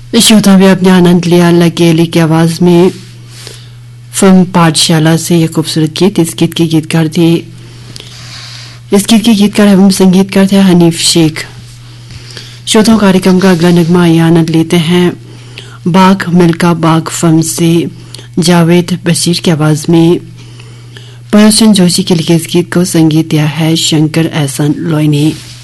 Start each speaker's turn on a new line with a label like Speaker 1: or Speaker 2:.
Speaker 1: श्रोता भी अपने आनंद लिया लकेली की आवाज में फिल्म पाठशाला से यह खूबसूरत गीत। इस गीत के गीतकार एवं संगीतकार थे हनीफ शेख। श्रोताओं कार्यक्रम का अगला नगमा आइए आनंद लेते हैं बाग मिल्का बाग फिल्म से जावेद बशीर की आवाज में परसन जोशी के लिखे इस गीत को संगीत दिया है शंकर एहसान लोई ने।